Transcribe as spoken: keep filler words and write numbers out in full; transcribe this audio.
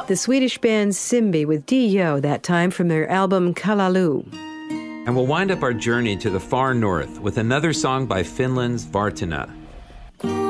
the Swedish band Simbi with Dio, that time from their album Kalalu. And we'll wind up our journey to the far north with another song by Finland's Vartena.